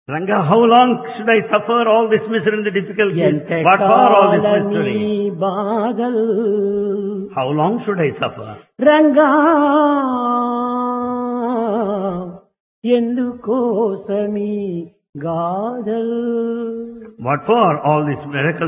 Ranga, how long should I suffer all this misery and the difficulties? What for all this mystery? బాధల్ How long should I suffer? Ranga ఎందుకోసమీ గాథల్ What for all this miracle?